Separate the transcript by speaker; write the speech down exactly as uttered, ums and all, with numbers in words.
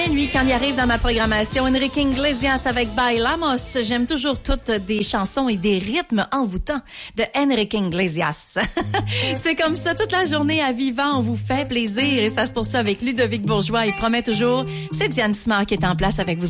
Speaker 1: Lui, quand il arrive dans ma programmation, Enrique Iglesias avec Bailamos. J'aime toujours toutes des chansons et des rythmes envoûtants de Enrique Iglesias. C'est comme ça, toute la journée à Vivant, on vous fait plaisir et ça se poursuit avec Ludovic Bourgeois. Il promet toujours, c'est Diane Simard qui est en place avec vous.